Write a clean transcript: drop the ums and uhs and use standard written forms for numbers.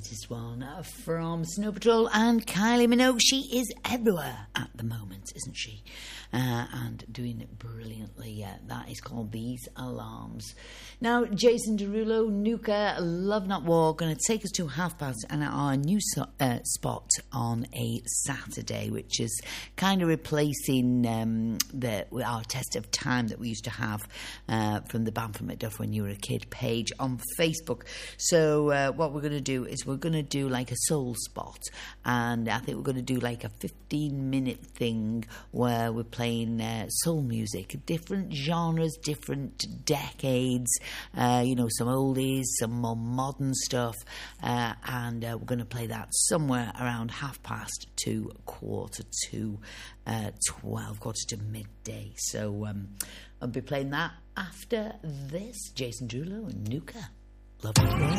latest one from Snow Patrol and Kylie Minogue. She is everywhere at the moment, isn't she? And doing it brilliantly. That is called These Alarms. Now, Jason Derulo, Nuka, Love Not War, going to take us to 5:30 and our new spot on a Saturday, which is kind of replacing our test of time that we used to have from the Bamford McDuff When You Were a Kid page on Facebook. So what we're going to do is we're going to do like a soul spot, and I think we're going to do like a 15-minute thing where we're playing soul music, different genres, different decades, some oldies, some more modern stuff, and we're going to play that somewhere around 5:30 to 12, quarter to midday. So I'll be playing that after this. Jason Derulo and Nuka. Love you.